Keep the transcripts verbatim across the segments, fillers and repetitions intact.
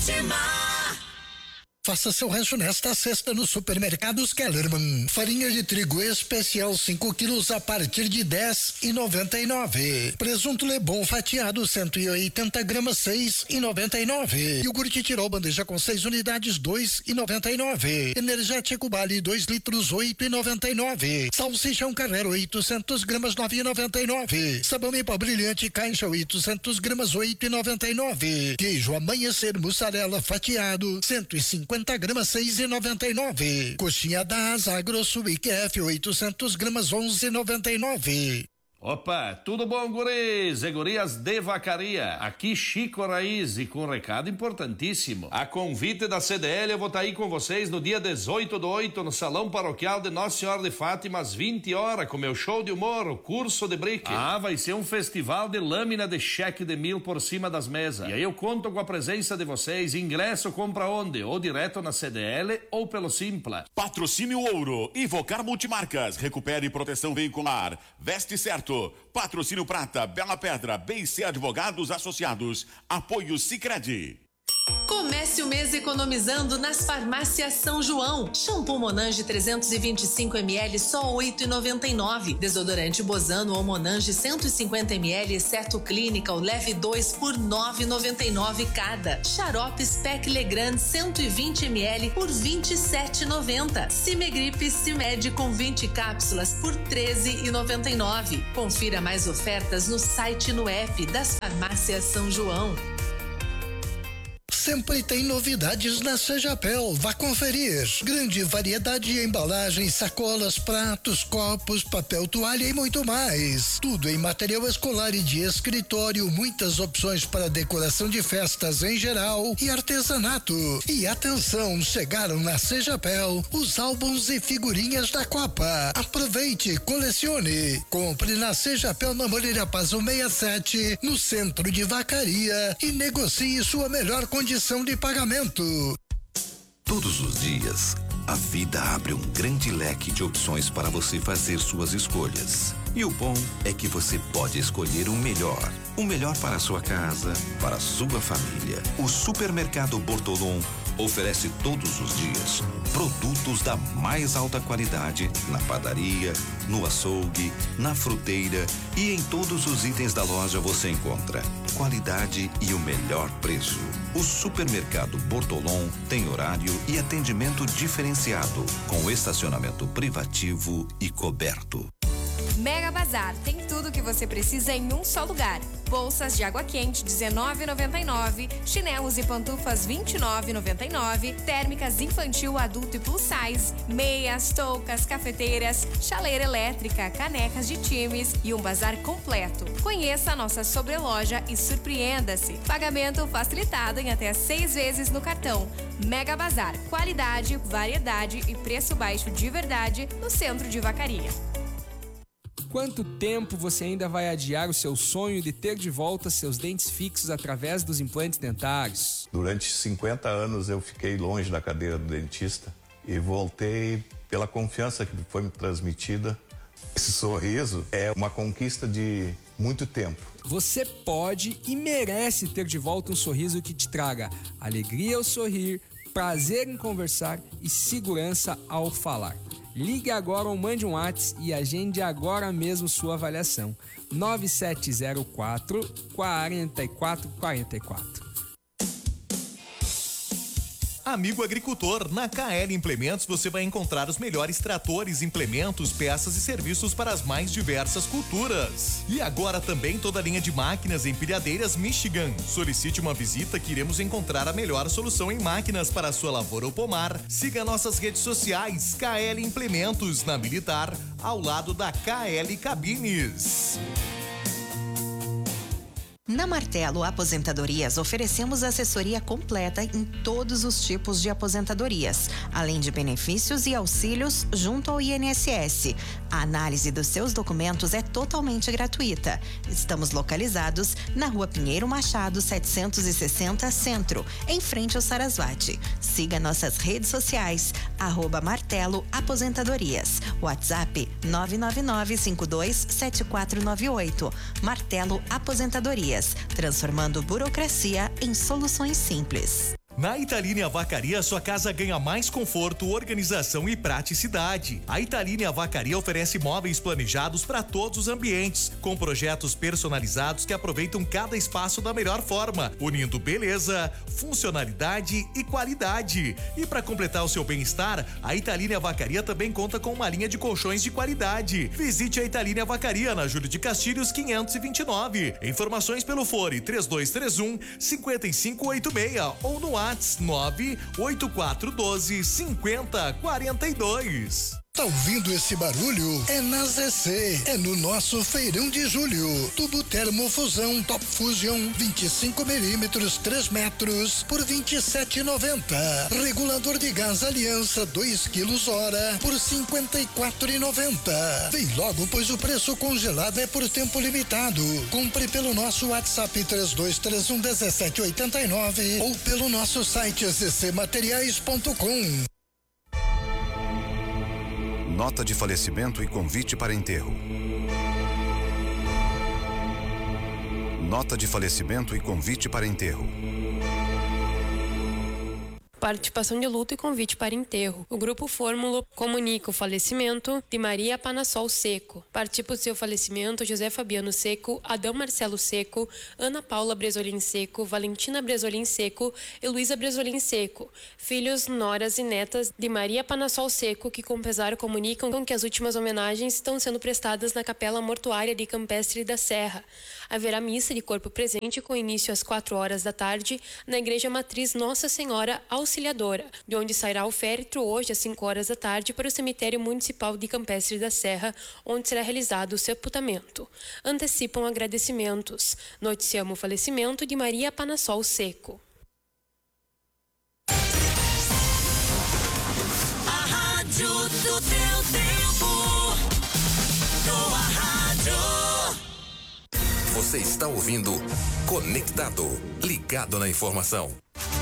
Faça seu rancho nesta sexta no Supermercados Kellerman. Farinha de trigo especial cinco quilos a partir de dez e noventa e nove. Presunto Lebon fatiado cento e oitenta gramas seis e noventa e nove. Iogurte Tirol bandeja com seis unidades dois e noventa e nove. Energético Bali dois litros oito e noventa e nove. Salsichão Carrero oitocentos gramas nove e noventa e nove. Sabão em pó brilhante caixa oitocentos gramas oito e noventa e nove. Queijo Amanhecer mussarela fatiado cento e cinquenta gramas seis e noventa e nove. Coxinha da Asa grosso I Q F oitocentos gramas onze e noventa e nove. Opa, tudo bom, guris e gurias de Vacaria? Aqui Chico Raiz e com um recado importantíssimo. A convite da C D L eu vou estar aí com vocês no dia dezoito do oito no Salão Paroquial de Nossa Senhora de Fátima às vinte horas com meu show de humor, o curso de brick. Ah, vai ser um festival de lâmina de cheque de mil por cima das mesas. E aí eu conto com a presença de vocês. Ingresso compra onde? Ou direto na C D L ou pelo Simpla. Patrocínio Ouro, Invocar Multimarcas, recupere proteção veicular, veste certo. Patrocínio Prata, Bela Pedra, B C Advogados Associados, apoio Sicredi. Comece o mês economizando nas farmácias São João. Shampoo Monange trezentos e vinte e cinco mililitros só oito e noventa e nove. Desodorante Bozano ou Monange cento e cinquenta mililitros exceto Clinical leve dois por nove e noventa e nove cada. Xarope Spec Legrand cento e vinte mililitros por vinte e sete e noventa. Cimegrip Cimed com vinte cápsulas por treze e noventa e nove. Confira mais ofertas no site e no app das farmácias São João. Sempre tem novidades na Sejapel. Vá conferir. Grande variedade de embalagens, sacolas, pratos, copos, papel toalha e muito mais. Tudo em material escolar e de escritório. Muitas opções para decoração de festas em geral e artesanato. E atenção, chegaram na Sejapel os álbuns e figurinhas da Copa. Aproveite, colecione. Compre na Sejapel na Moreira Paz sessenta e sete, no centro de Vacaria, e negocie sua melhor condição de pagamento. Todos os dias, a vida abre um grande leque de opções para você fazer suas escolhas. E o bom é que você pode escolher o melhor. O melhor para a sua casa, para a sua família. O Supermercado Bortolom oferece todos os dias produtos da mais alta qualidade na padaria, no açougue, na fruteira e em todos os itens da loja você encontra qualidade e o melhor preço. O Supermercado Bortolom tem horário e atendimento diferenciado, com estacionamento privativo e coberto. Mega Bazar tem tudo o que você precisa em um só lugar. Bolsas de água quente dezenove e noventa e nove, chinelos e pantufas vinte e nove e noventa e nove, térmicas infantil, adulto e plus size, meias, toucas, cafeteiras, chaleira elétrica, canecas de times e um bazar completo. Conheça a nossa sobreloja e surpreenda-se. Pagamento facilitado em até seis vezes no cartão. Mega Bazar, qualidade, variedade e preço baixo de verdade no centro de Vacaria. Quanto tempo você ainda vai adiar o seu sonho de ter de volta seus dentes fixos através dos implantes dentários? Durante cinquenta anos eu fiquei longe da cadeira do dentista e voltei pela confiança que foi me transmitida. Esse sorriso é uma conquista de muito tempo. Você pode e merece ter de volta um sorriso que te traga alegria ao sorrir, prazer em conversar e segurança ao falar. Ligue agora ou mande um WhatsApp e agende agora mesmo sua avaliação. nove sete zero quatro, quatro quatro quatro quatro. Amigo agricultor, na K L Implementos você vai encontrar os melhores tratores, implementos, peças e serviços para as mais diversas culturas. E agora também toda a linha de máquinas e empilhadeiras Michigan. Solicite uma visita que iremos encontrar a melhor solução em máquinas para a sua lavoura ou pomar. Siga nossas redes sociais, K L Implementos, na Militar, ao lado da K L Cabines. Na Martelo Aposentadorias, oferecemos assessoria completa em todos os tipos de aposentadorias, além de benefícios e auxílios junto ao I N S S. A análise dos seus documentos é totalmente gratuita. Estamos localizados na Rua Pinheiro Machado, setecentos e sessenta, Centro, em frente ao Sarasvati. Siga nossas redes sociais, arroba Martelo Aposentadorias. WhatsApp nove nove nove cinco dois sete quatro nove oito. Martelo Aposentadorias, transformando burocracia em soluções simples. Na Italínia Vacaria, sua casa ganha mais conforto, organização e praticidade. A Italínia Vacaria oferece móveis planejados para todos os ambientes, com projetos personalizados que aproveitam cada espaço da melhor forma, unindo beleza, funcionalidade e qualidade. E para completar o seu bem-estar, a Italínia Vacaria também conta com uma linha de colchões de qualidade. Visite a Italínia Vacaria na Júlio de Castilhos quinhentos e vinte e nove. Informações pelo fone três dois três um, cinco cinco oito seis ou no WhatsApp nove oito quatro um dois, cinco zero quatro dois. Tá ouvindo esse barulho? É na Z C, é no nosso feirão de julho. Tubo termofusão Top Fusion vinte e cinco milímetros, três metros por vinte e sete reais e noventa centavos. Regulador de gás Aliança dois quilos hora por cinquenta e quatro reais e noventa centavos. Vem logo, pois o preço congelado é por tempo limitado. Compre pelo nosso WhatsApp três dois três um, um sete oito nove ou pelo nosso site z c materiais ponto com. Nota de falecimento e convite para enterro. Nota de falecimento e convite para enterro. Participação de luto e convite para enterro. O Grupo Fórmula comunica o falecimento de Maria Panassol Seco. Participa do seu falecimento José Fabiano Seco, Adão Marcelo Seco, Ana Paula Bresolim Seco, Valentina Bresolim Seco e Luísa Bresolim Seco. Filhos, noras e netas de Maria Panassol Seco, que com pesar comunicam que as últimas homenagens estão sendo prestadas na Capela Mortuária de Campestre da Serra. Haverá missa de corpo presente com início às quatro horas da tarde na Igreja Matriz Nossa Senhora Auxiliadora, de onde sairá o féretro hoje às cinco horas da tarde para o Cemitério Municipal de Campestre da Serra, onde será realizado o sepultamento. Antecipam agradecimentos. Noticiamos o falecimento de Maria Panassol Seco. A rádio do teu tempo. Tua rádio. Você está ouvindo Conectado, ligado na informação.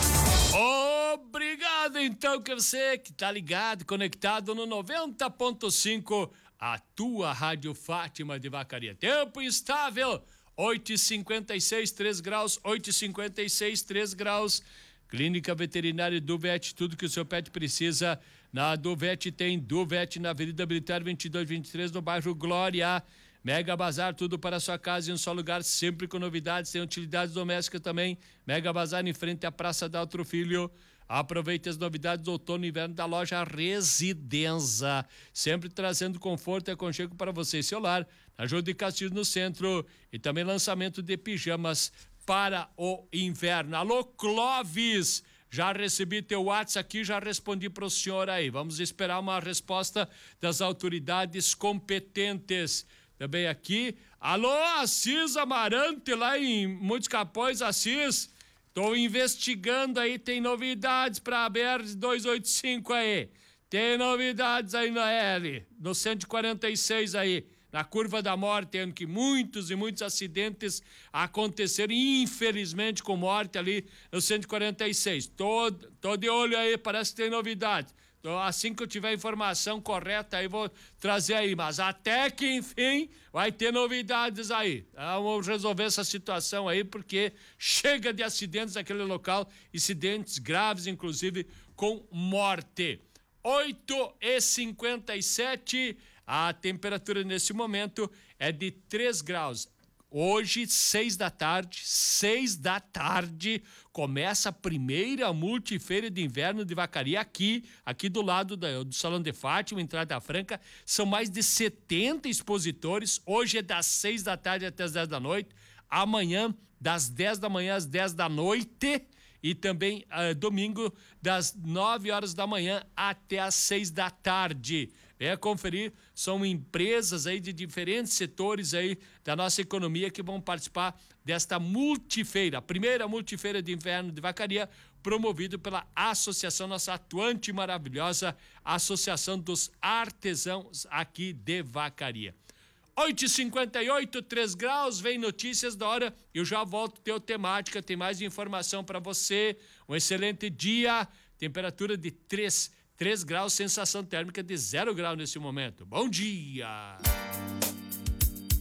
Obrigado, então, que você que tá ligado, conectado no noventa ponto cinco, a tua Rádio Fátima de Vacaria. Tempo instável, oito e cinquenta e seis, três graus, oito e cinquenta e seis, três graus. Clínica Veterinária Duvet, tudo que o seu pet precisa. Na Duvet tem Duvet na Avenida Militar vinte e dois vinte e três, no bairro Glória. Mega Bazar, tudo para a sua casa em um só lugar, sempre com novidades, tem utilidades domésticas também. Mega Bazar em frente à Praça da Outro Filho. Aproveite as novidades do outono e inverno da loja Residência, sempre trazendo conforto e aconchego para você e seu lar. Na Júlio de Castilhos no centro, e também lançamento de pijamas para o inverno. Alô, Clóvis, já recebi teu WhatsApp aqui, já respondi para o senhor aí. Vamos esperar uma resposta das autoridades competentes. Também aqui, alô, Assis Amarante, lá em Muitos Capões, Assis, tô investigando aí, tem novidades para a B R duzentos e oitenta e cinco aí, tem novidades aí na L, no cento e quarenta e seis aí, na Curva da Morte, tendo que muitos e muitos acidentes aconteceram, infelizmente com morte ali no cento e quarenta e seis, tô, tô de olho aí, parece que tem novidades. Assim que eu tiver informação correta aí, vou trazer aí. Mas até que, enfim, vai ter novidades aí. Vamos resolver essa situação aí, porque chega de acidentes naquele local, acidentes graves, inclusive, com morte. oito e cinquenta e sete, a temperatura nesse momento é de três graus. Hoje, seis da tarde, seis da tarde, começa a primeira multifeira de inverno de Vacaria aqui, aqui do lado do, do Salão de Fátima, Entrada Franca. São mais de setenta expositores. Hoje é das seis da tarde até as dez da noite. Amanhã, das dez da manhã às dez da noite. E também uh, domingo, das nove horas da manhã até as seis da tarde. Venha conferir, são empresas aí de diferentes setores aí da nossa economia que vão participar desta multifeira, a primeira multifeira de inverno de Vacaria, promovido pela associação, nossa atuante e maravilhosa Associação dos Artesãos aqui de Vacaria. oito e cinquenta e oito, três graus, vem notícias da hora, eu já volto teu temática, tem mais informação para você, um excelente dia, temperatura de três três graus, sensação térmica de zero grau nesse momento. Bom dia!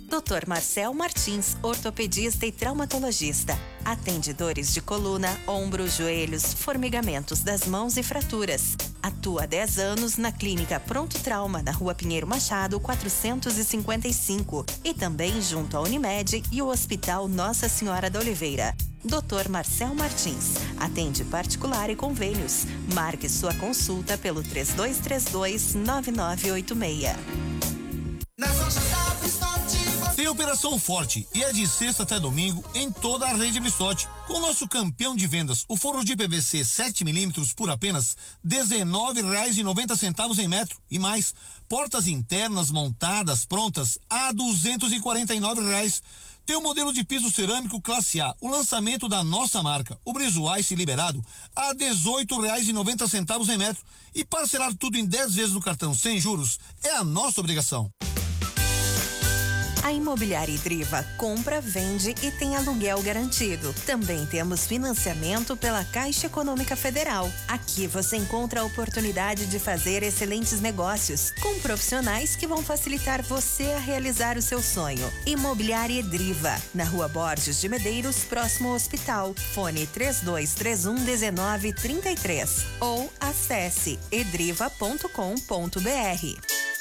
doutor Marcel Martins, ortopedista e traumatologista. Atende dores de coluna, ombros, joelhos, formigamentos das mãos e fraturas. Atua há dez anos na Clínica Pronto Trauma, na Rua Pinheiro Machado, quatrocentos e cinquenta e cinco. E também junto à Unimed e o Hospital Nossa Senhora da Oliveira. doutor Marcel Martins. Atende particular e convênios. Marque sua consulta pelo três dois três dois, nove nove oito seis. Tem Operação Forte e é de sexta até domingo em toda a rede Bristotti. Com o nosso campeão de vendas, o forro de P V C sete milímetros por apenas dezenove reais e noventa centavos em metro e mais. Portas internas montadas prontas a duzentos e quarenta e nove reais. Tem o modelo de piso cerâmico classe A, o lançamento da nossa marca, o Briso Ice liberado a dezoito reais e noventa centavos em metro. E parcelar tudo em dez vezes no cartão sem juros é a nossa obrigação. A Imobiliária Idriva compra, vende e tem aluguel garantido. Também temos financiamento pela Caixa Econômica Federal. Aqui você encontra a oportunidade de fazer excelentes negócios com profissionais que vão facilitar você a realizar o seu sonho. Imobiliária Idriva, na Rua Borges de Medeiros, próximo ao hospital. Fone três dois três um, um nove três três ou acesse edriva ponto com ponto b r.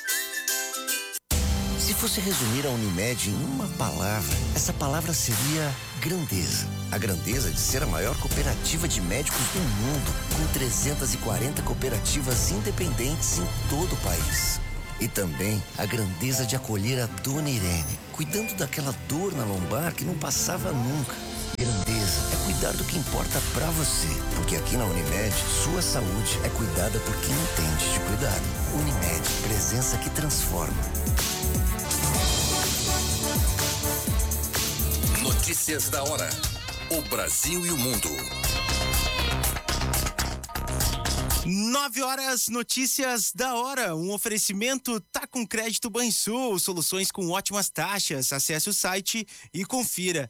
Se fosse resumir a Unimed em uma palavra, essa palavra seria grandeza. A grandeza de ser a maior cooperativa de médicos do mundo, com trezentas e quarenta cooperativas independentes em todo o país. E também a grandeza de acolher a Dona Irene, cuidando daquela dor na lombar que não passava nunca. Grandeza é cuidar do que importa pra você, porque aqui na Unimed, sua saúde é cuidada por quem entende de cuidado. Unimed, presença que transforma. Notícias da hora. O Brasil e o mundo. Nove horas, notícias da hora. Um oferecimento tá com crédito Banrisul, soluções com ótimas taxas. Acesse o site e confira.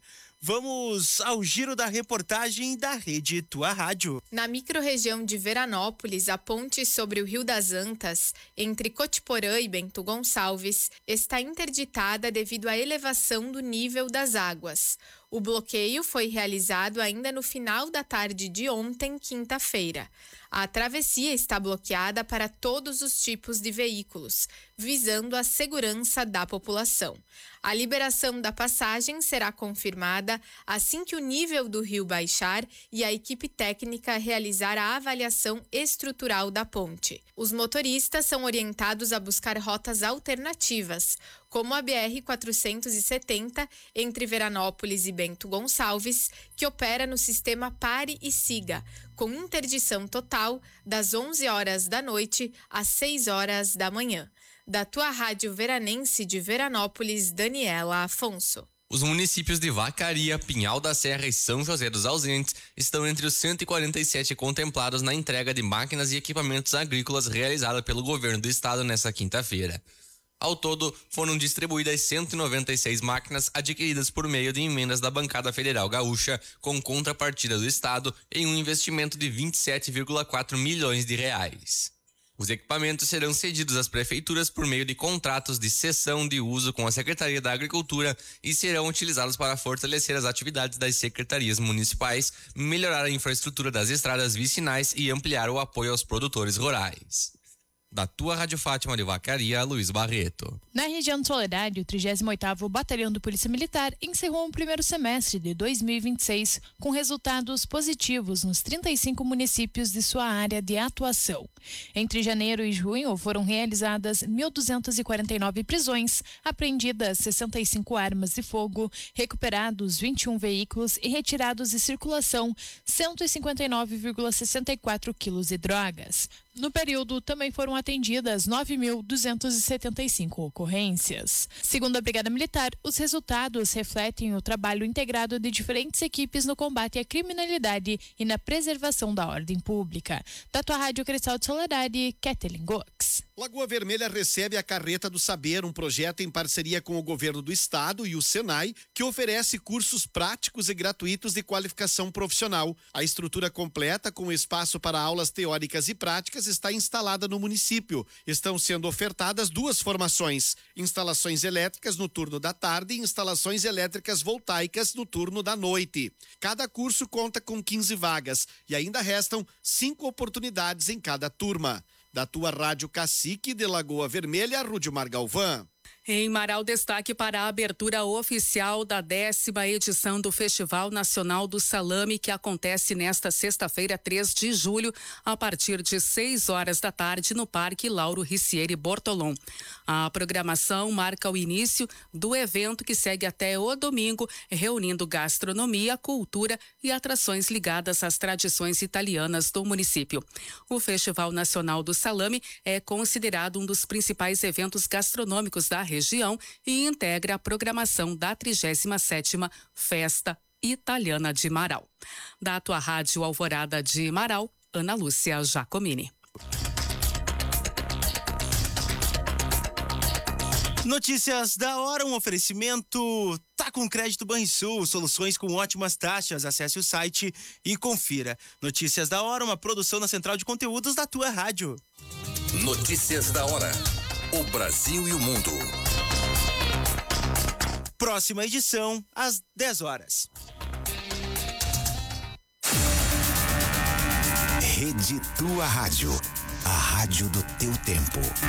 Vamos ao giro da reportagem da Rede Tua Rádio. Na microrregião de Veranópolis, a ponte sobre o Rio das Antas, entre Cotiporã e Bento Gonçalves, está interditada devido à elevação do nível das águas. O bloqueio foi realizado ainda no final da tarde de ontem, quinta-feira. A travessia está bloqueada para todos os tipos de veículos, visando a segurança da população. A liberação da passagem será confirmada assim que o nível do rio baixar e a equipe técnica realizar a avaliação estrutural da ponte. Os motoristas são orientados a buscar rotas alternativas, como a B R quatrocentos e setenta entre Veranópolis e Bento Gonçalves, que opera no sistema Pare e Siga, com interdição total das onze horas da noite às seis horas da manhã. Da Tua Rádio Veranense de Veranópolis, Daniela Afonso. Os municípios de Vacaria, Pinhal da Serra e São José dos Ausentes estão entre os cento e quarenta e sete contemplados na entrega de máquinas e equipamentos agrícolas realizada pelo governo do estado nesta quinta-feira. Ao todo, foram distribuídas cento e noventa e seis máquinas adquiridas por meio de emendas da bancada federal gaúcha, com contrapartida do estado em um investimento de vinte e sete vírgula quatro milhões de reais. Os equipamentos serão cedidos às prefeituras por meio de contratos de cessão de uso com a Secretaria da Agricultura e serão utilizados para fortalecer as atividades das secretarias municipais, melhorar a infraestrutura das estradas vicinais e ampliar o apoio aos produtores rurais. Da Tua Rádio Fátima de Vacaria, Luiz Barreto. Na região do Soledade, o trigésimo oitavo Batalhão de Polícia Militar encerrou o primeiro semestre de dois mil e vinte e seis com resultados positivos nos trinta e cinco municípios de sua área de atuação. Entre janeiro e junho foram realizadas mil duzentas e quarenta e nove prisões, apreendidas sessenta e cinco armas de fogo, recuperados vinte e um veículos e retirados de circulação cento e cinquenta e nove vírgula sessenta e quatro quilos de drogas. No período, também foram atendidas nove mil duzentas e setenta e cinco ocorrências. Segundo a Brigada Militar, os resultados refletem o trabalho integrado de diferentes equipes no combate à criminalidade e na preservação da ordem pública. Da Tua Rádio Cristal de Soledade, Kathleen Gox. Lagoa Vermelha recebe a Carreta do Saber, um projeto em parceria com o governo do estado e o Senai, que oferece cursos práticos e gratuitos de qualificação profissional. A estrutura completa, com espaço para aulas teóricas e práticas, elétricas está instalada no município. Estão sendo ofertadas duas formações: instalações elétricas no turno da tarde e instalações elétricas voltaicas no turno da noite. Cada curso conta com quinze vagas e ainda restam cinco oportunidades em cada turma. Da tua Rádio Cacique de Lagoa Vermelha, Rudimar Galvão. Em Marau, destaque para a abertura oficial da décima edição do Festival Nacional do Salame, que acontece nesta sexta-feira, três de julho, a partir de seis horas da tarde, no Parque Lauro Ricieri Bortolom. A programação marca o início do evento, que segue até o domingo, reunindo gastronomia, cultura e atrações ligadas às tradições italianas do município. O Festival Nacional do Salame é considerado um dos principais eventos gastronômicos da região e integra a programação da trigésima sétima Festa Italiana de Marau. Da tua Rádio Alvorada de Marau, Ana Lúcia Giacomini. Notícias da hora, um oferecimento Tá com Crédito Banrisul, soluções com ótimas taxas. Acesse o site e confira. Notícias da hora, uma produção na Central de Conteúdos da tua rádio. Notícias da hora. O Brasil e o mundo. Próxima edição, às dez horas. Rede Tua Rádio. A rádio do teu tempo.